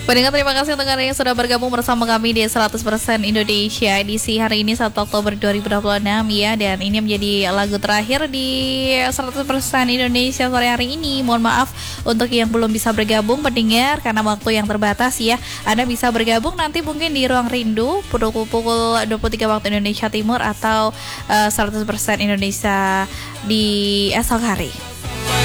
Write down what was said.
Pendengar, terima kasih untuk Anda yang sudah bergabung bersama kami di 100% Indonesia edisi hari ini 1 Oktober 2026 ya. Dan ini menjadi lagu terakhir di 100% Indonesia sore hari ini. Mohon maaf untuk yang belum bisa bergabung pendengar karena waktu yang terbatas ya. Anda bisa bergabung nanti mungkin di Ruang Rindu pukul 23 waktu Indonesia Timur atau 100% Indonesia di esok hari.